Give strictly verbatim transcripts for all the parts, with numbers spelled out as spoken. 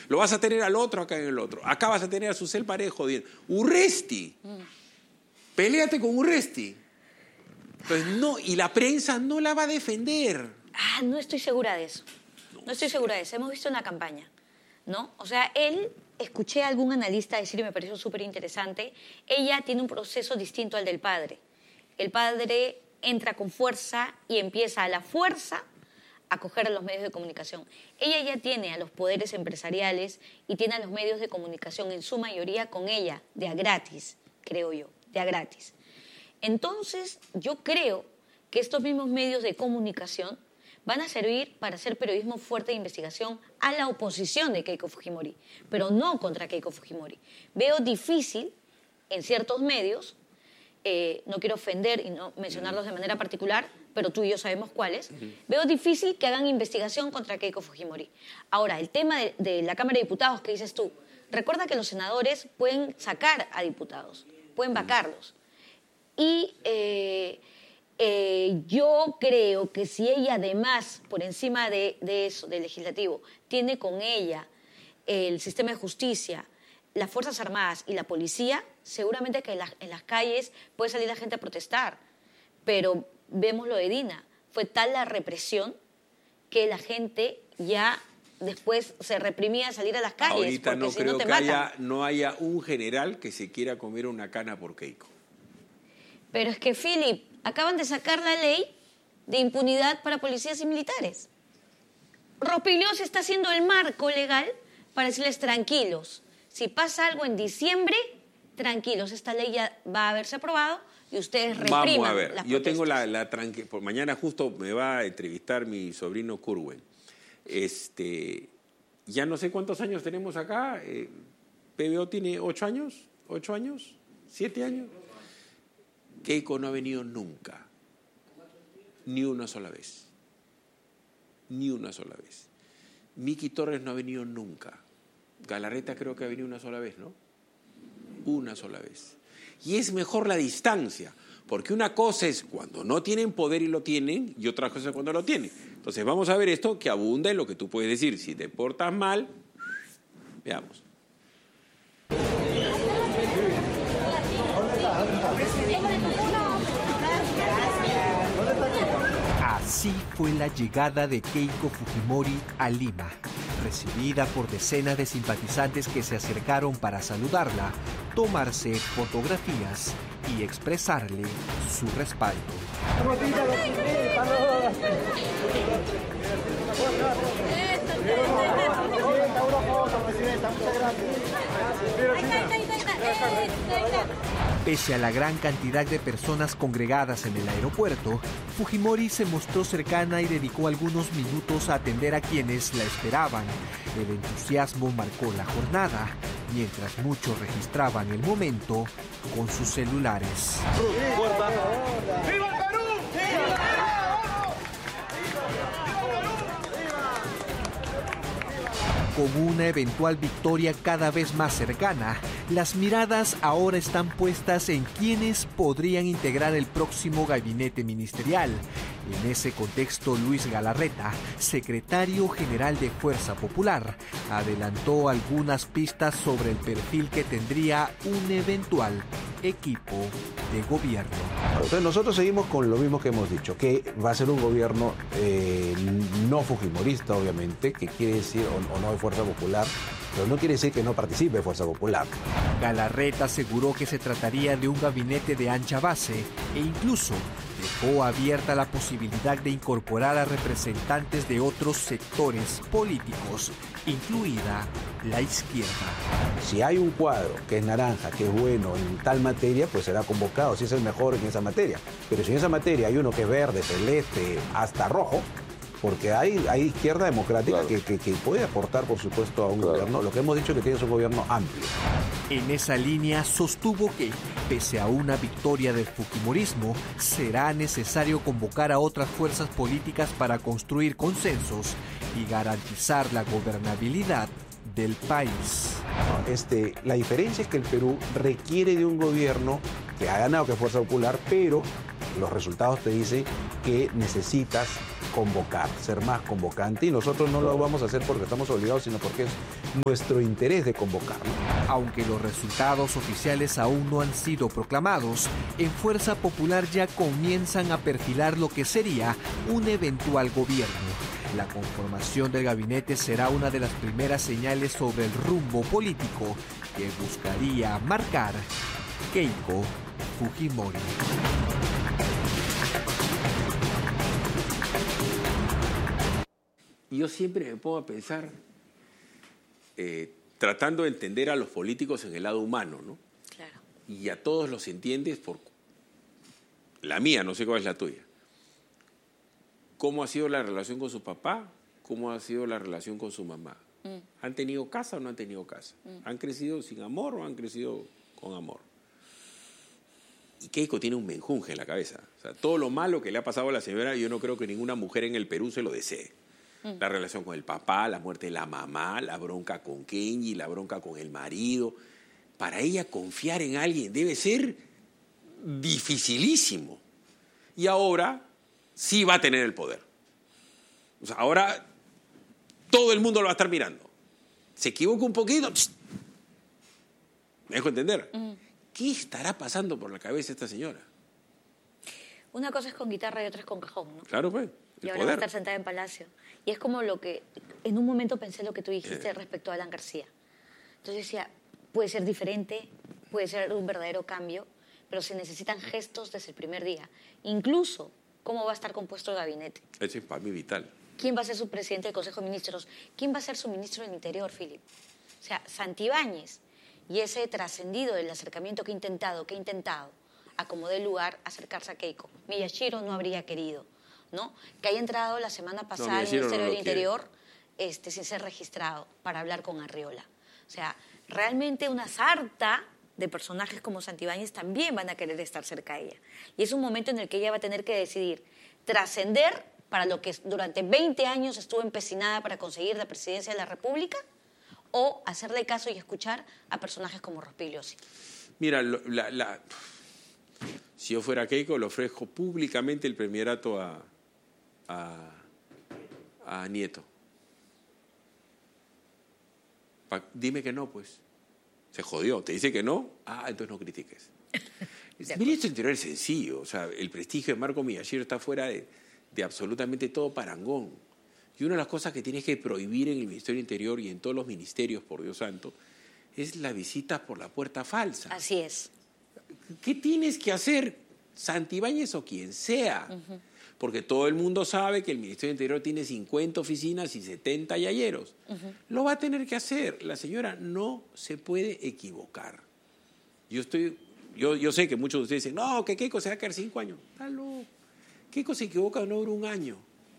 Lo vas a tener al otro acá en el otro. Acá vas a tener a Susel Parejo. Urresti. Mm. Péleate con Urresti. Pues no, y la prensa no la va a defender. Ah, no estoy segura de eso. No, no estoy segura de eso. Hemos visto una campaña, ¿no? O sea, él, escuché a algún analista decir y me pareció súper interesante, ella tiene un proceso distinto al del padre. El padre entra con fuerza y empieza a la fuerza a coger a los medios de comunicación. Ella ya tiene a los poderes empresariales y tiene a los medios de comunicación en su mayoría con ella, de a gratis, creo yo, de a gratis. Entonces, yo creo que estos mismos medios de comunicación van a servir para hacer periodismo fuerte de investigación a la oposición de Keiko Fujimori, pero no contra Keiko Fujimori. Veo difícil en ciertos medios, eh, no quiero ofender y no mencionarlos de manera particular, pero tú y yo sabemos cuáles, uh-huh. Veo difícil que hagan investigación contra Keiko Fujimori. Ahora, el tema de, de la Cámara de Diputados que dices tú, recuerda que los senadores pueden sacar a diputados, pueden vacarlos. Y eh, eh, yo creo que si ella además, por encima de, de eso, del legislativo, tiene con ella el sistema de justicia, las Fuerzas Armadas y la policía, seguramente que en, la, en las calles puede salir la gente a protestar. Pero vemos lo de Dina, fue tal la represión que la gente ya después se reprimía a salir a las calles. Ahorita porque no si creo no te que matan. haya, no haya un general que se quiera comer una cana por Keiko. Pero es que, Philip, acaban de sacar la ley de impunidad para policías y militares. Rospigliosi está haciendo el marco legal para decirles tranquilos. Si pasa algo en diciembre, tranquilos, esta ley ya va a haberse aprobado y ustedes repriman. Vamos a ver, las yo protestas. tengo la, la tranquilidad. Por mañana justo me va a entrevistar mi sobrino Curwen. Este, ya no sé cuántos años tenemos acá. Eh, P B O tiene ocho años, ocho años, siete años. Keiko no ha venido nunca, ni una sola vez, ni una sola vez. Miki Torres no ha venido nunca. Galarreta creo que ha venido una sola vez, ¿no? Una sola vez. Y es mejor la distancia, porque una cosa es cuando no tienen poder y lo tienen, y otra cosa es cuando lo tienen. Entonces vamos a ver esto que abunda en lo que tú puedes decir. Si te portas mal, veamos. Así fue la llegada de Keiko Fujimori a Lima, recibida por decenas de simpatizantes que se acercaron para saludarla, tomarse fotografías y expresarle su respaldo. Pese a la gran cantidad de personas congregadas en el aeropuerto, Fujimori se mostró cercana y dedicó algunos minutos a atender a quienes la esperaban. El entusiasmo marcó la jornada, mientras muchos registraban el momento con sus celulares. ¡Viva el Perú! Con una eventual victoria cada vez más cercana, las miradas ahora están puestas en quienes podrían integrar el próximo gabinete ministerial. En ese contexto, Luis Galarreta, secretario general de Fuerza Popular, adelantó algunas pistas sobre el perfil que tendría un eventual equipo de gobierno. Entonces nosotros seguimos con lo mismo que hemos dicho, que va a ser un gobierno eh, no fujimorista, obviamente, que quiere decir, o, o no de Fuerza Popular, pero no quiere decir que no participe de Fuerza Popular. Galarreta aseguró que se trataría de un gabinete de ancha base e incluso dejó abierta la posibilidad de incorporar a representantes de otros sectores políticos, incluida la izquierda. Si hay un cuadro que es naranja, que es bueno en tal materia, pues será convocado, si es el mejor en esa materia. Pero si en esa materia hay uno que es verde, celeste, hasta rojo, porque hay, hay izquierda democrática claro. que, que, que puede aportar, por supuesto, a un claro. gobierno. Lo que hemos dicho es que tiene un gobierno amplio. En esa línea sostuvo que, pese a una victoria del fujimorismo, será necesario convocar a otras fuerzas políticas para construir consensos y garantizar la gobernabilidad del país. Este, la diferencia es que el Perú requiere de un gobierno que ha ganado, que es Fuerza Popular, pero los resultados te dicen que necesitas convocar, ser más convocante, y nosotros no lo vamos a hacer porque estamos obligados, sino porque es nuestro interés de convocar, ¿no? Aunque los resultados oficiales aún no han sido proclamados, en Fuerza Popular ya comienzan a perfilar lo que sería un eventual gobierno. La conformación del gabinete será una de las primeras señales sobre el rumbo político que buscaría marcar Keiko Fujimori. Yo siempre me pongo a pensar, eh, tratando de entender a los políticos en el lado humano, ¿no? Claro. Y a todos los entiendes por la mía, no sé cuál es la tuya. ¿Cómo ha sido la relación con su papá? ¿Cómo ha sido la relación con su mamá? Mm. ¿Han tenido casa o no han tenido casa? Mm. ¿Han crecido sin amor o han crecido con amor? Y Keiko tiene un menjunje en la cabeza. O sea, todo lo malo que le ha pasado a la señora, yo no creo que ninguna mujer en el Perú se lo desee. Mm. La relación con el papá, la muerte de la mamá, la bronca con Kenji, la bronca con el marido. Para ella confiar en alguien debe ser dificilísimo. Y ahora sí va a tener el poder. O sea, ahora todo el mundo lo va a estar mirando. Se equivoca un poquito, pss, ¿me dejo entender? Mm. ¿Qué estará pasando por la cabeza de esta señora? Una cosa es con guitarra y otra es con cajón, ¿no? Claro, pues. Y ahora va a estar sentada en Palacio. Y es como lo que, en un momento pensé lo que tú dijiste eh. respecto a Alan García. Entonces decía, puede ser diferente, puede ser un verdadero cambio, pero se necesitan gestos desde el primer día. Incluso cómo va a estar compuesto el gabinete. Eso es para mí vital. ¿Quién va a ser su presidente del Consejo de Ministros? ¿Quién va a ser su ministro del Interior, Philip? O sea, Santibáñez y ese trascendido del acercamiento que ha intentado, que ha intentado, acomodar el lugar, acercarse a Keiko. Miyashiro no habría querido, ¿no? Que haya entrado la semana pasada no, al Ministerio no del Interior este, sin ser registrado para hablar con Arriola. O sea, realmente una sarta de personajes como Santibáñez también van a querer estar cerca de ella. Y es un momento en el que ella va a tener que decidir trascender para lo que durante veinte años estuvo empecinada para conseguir la presidencia de la República o hacerle caso y escuchar a personajes como Rospigliosi. Mira, la, la, si yo fuera Keiko, le ofrezco públicamente el premierato a, a, a Nieto. Pa, dime que no, pues. Se jodió. ¿Te dice que no? Ah, entonces no critiques. El ministro Interior es sencillo. O sea, el prestigio de Marco Miyashiro está fuera de, de absolutamente todo parangón. Y una de las cosas que tienes que prohibir en el Ministerio Interior y en todos los ministerios, por Dios santo, es la visita por la puerta falsa. Así es. ¿Qué tienes que hacer, Santibáñez o quien sea? Uh-huh. Porque todo el mundo sabe que el Ministerio Interior tiene cincuenta oficinas y setenta yayeros. Uh-huh. Lo va a tener que hacer. La señora no se puede equivocar. Yo estoy, yo, yo sé que muchos de ustedes dicen, no, que Keiko se va a quedar cinco años. Está loco. Keiko se equivoca, no dura un año.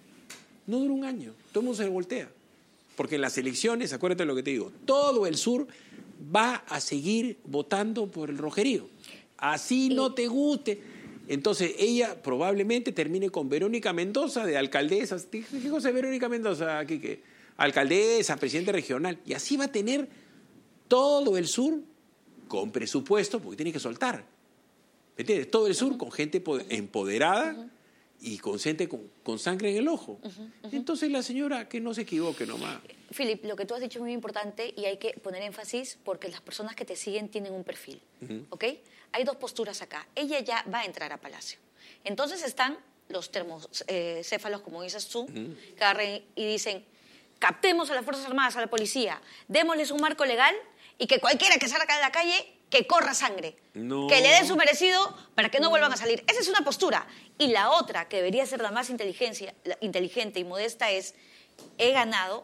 No dura un año. Todo el mundo se voltea. Porque en las elecciones, acuérdate de lo que te digo, todo el sur va a seguir votando por el rojerío. Así no te guste. Entonces ella probablemente termine con Verónica Mendoza de alcaldesa. ¿Qué cosa es Verónica Mendoza, Quique? Alcaldesa, presidente regional. Y así va a tener todo el sur con presupuesto, porque tiene que soltar. ¿Me entiendes? Todo el sur uh-huh. con gente empoderada uh-huh. y con gente con, con sangre en el ojo. Uh-huh. Uh-huh. Entonces la señora que no se equivoque nomás. Philip, lo que tú has dicho es muy importante y hay que poner énfasis porque las personas que te siguen tienen un perfil, uh-huh. ¿ok? Hay dos posturas acá. Ella ya va a entrar a Palacio. Entonces están los termocéfalos, eh, como dices tú, uh-huh. que agarren y dicen, captemos a las Fuerzas Armadas, a la policía, démosles un marco legal y que cualquiera que salga de la calle, que corra sangre. No. Que le den su merecido para que no vuelvan a salir. Esa es una postura. Y la otra, que debería ser la más inteligencia, la inteligente y modesta, es, he ganado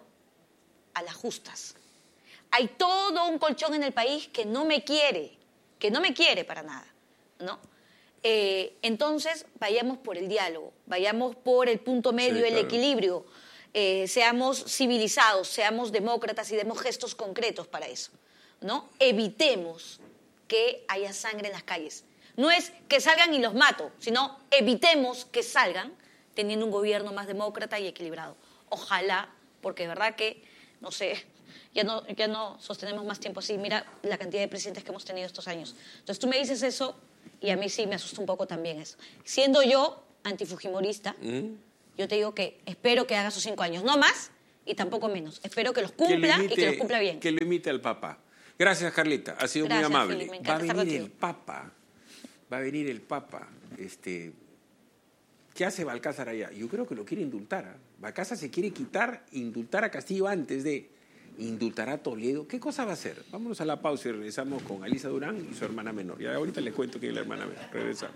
a las justas. Hay todo un colchón en el país que no me quiere, que no me quiere para nada, ¿no? Eh, entonces, vayamos por el diálogo, vayamos por el punto medio, sí, el claro. equilibrio, eh, seamos civilizados, seamos demócratas y demos gestos concretos para eso, ¿no? Evitemos que haya sangre en las calles. No es que salgan y los mato, sino evitemos que salgan teniendo un gobierno más demócrata y equilibrado. Ojalá, porque de verdad que, no sé, ya no, ya no sostenemos más tiempo así. Mira la cantidad de presidentes que hemos tenido estos años. Entonces tú me dices eso y a mí sí me asusta un poco también eso. Siendo yo antifujimorista, mm. Yo te digo que espero que haga sus cinco años, no más y tampoco menos. Espero que los cumpla que imite, y que los cumpla bien. Que lo imite al Papa. Gracias, Carlita. Ha sido Gracias, muy amable. Philip, me Va a encanta estar venir contigo. el Papa. Va a venir el Papa. Este, ¿qué hace Balcázar allá? Yo creo que lo quiere indultar. ¿eh? Balcázar se quiere quitar, indultar a Castillo antes de indultar a Toledo. ¿Qué cosa va a hacer? Vámonos a la pausa y regresamos con Alisa Durán y su hermana menor. Ya ahorita les cuento quién es la hermana menor. Regresamos.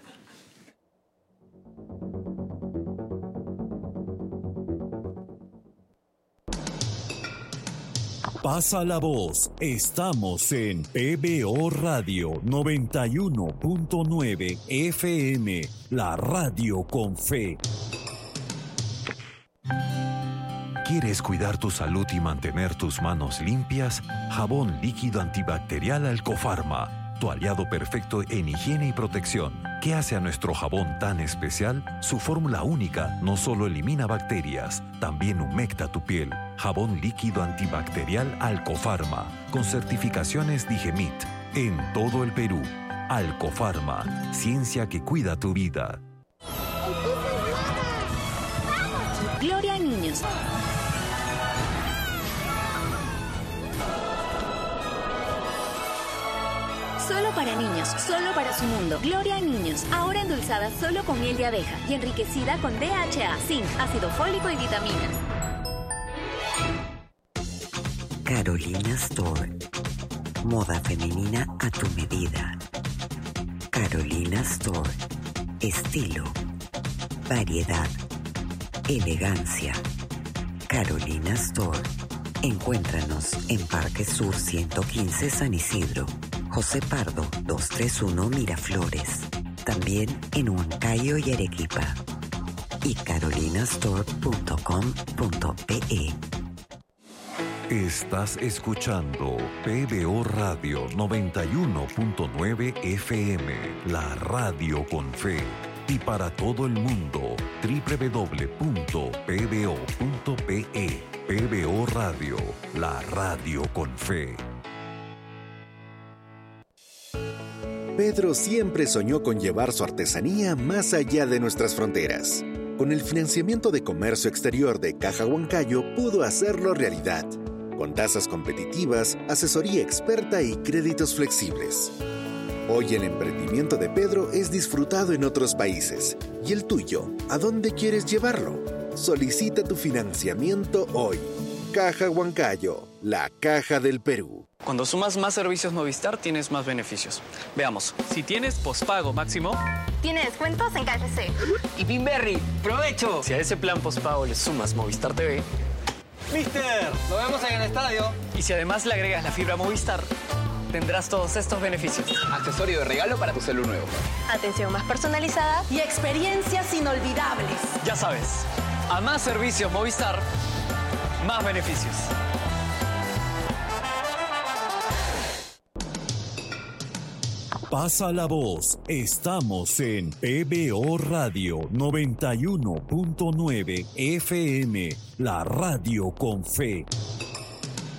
Pasa la voz, estamos en P B O Radio noventa y uno punto nueve F M, la radio con fe. ¿Quieres cuidar tu salud y mantener tus manos limpias? Jabón líquido antibacterial Alcofarma, tu aliado perfecto en higiene y protección. ¿Qué hace a nuestro jabón tan especial? Su fórmula única no solo elimina bacterias, también humecta tu piel. Jabón líquido antibacterial Alcofarma, con certificaciones Digemit, en todo el Perú. Alcofarma, ciencia que cuida tu vida. Gloria a niños. Solo para niños, solo para su mundo. Gloria a niños, ahora endulzada solo con miel de abeja y enriquecida con D H A, zinc, ácido fólico y vitaminas. Carolina Store. Moda femenina a tu medida. Carolina Store. Estilo. Variedad. Elegancia. Carolina Store. Encuéntranos en Parque Sur ciento quince San Isidro. José Pardo doscientos treinta y uno Miraflores. También en Huancayo y Arequipa. Y carolinastore punto com punto pe. Estás escuchando P B O Radio noventa y uno punto nueve F M, la radio con fe. Y para todo el mundo, doble u doble u doble u punto p b o punto pe. P B O Radio, la radio con fe. Pedro siempre soñó con llevar su artesanía más allá de nuestras fronteras. Con el financiamiento de comercio exterior de Caja Huancayo pudo hacerlo realidad, con tasas competitivas, asesoría experta y créditos flexibles. Hoy el emprendimiento de Pedro es disfrutado en otros países. ¿Y el tuyo? ¿A dónde quieres llevarlo? Solicita tu financiamiento hoy. Caja Huancayo, la caja del Perú. Cuando sumas más servicios Movistar, tienes más beneficios. Veamos. Si tienes pospago máximo, tiene descuentos en K F C. Y Pinberry, ¡provecho! Si a ese plan pospago le sumas Movistar T V, ¡Mister! ¡Lo vemos en el estadio! Y si además le agregas la fibra Movistar, tendrás todos estos beneficios. Accesorio de regalo para tu celu nuevo. Atención más personalizada y experiencias inolvidables. Ya sabes, a más servicios Movistar, más beneficios. Pasa la voz, estamos en P B O Radio noventa y uno punto nueve F M, la radio con fe.